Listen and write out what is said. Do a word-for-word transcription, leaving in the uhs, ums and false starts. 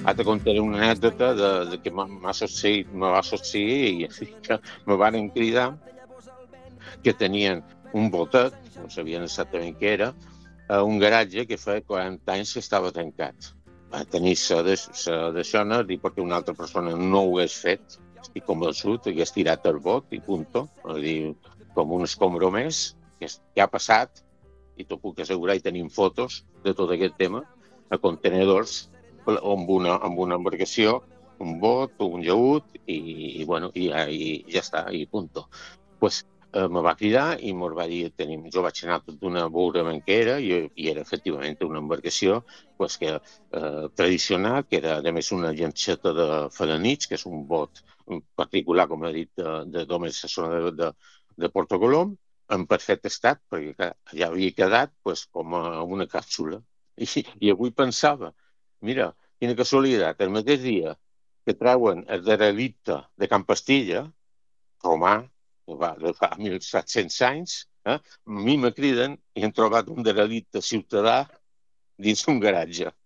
Ara contaré una anècdota de, de que m'ha succeït, me va succeir i que me van cridar que tenien un botet, no sabien exactament què era, a un garatge que feia quaranta anys que estava tancat. Va tenir se d'això, no? Dir perquè una altra persona no ho hagués fet, estic convençut, hagués tirat el bot i punto. Dir, com un escombro més, que, que ha passat, i t'ho puc assegurar, i tenim fotos de tot aquest tema, a contenedors amb una, amb una embarcació, un bot, un llaüt, i, i, bueno, i, i ja està, i punto. Pues, eh, me va cridar i me'l va dir, tenim, jo vaig anar tot d'una veure què era, i, i era efectivament una embarcació pues, que, eh, tradicional, que era a més una llanxeta de Felanitx, que és un bot particular, com he dit, de, de només la zona de, de, de Porto Colom, en perfecte estat, perquè ja havia quedat pues, com a una càpsula. I, i avui pensava, mira, quina casualitat, el mateix dia que treuen el derelicte de Can Pastilla, romà, va, de fa mil set-cents anys, eh? A mi me criden i han trobat un derelicte ciutadà dins un garatge.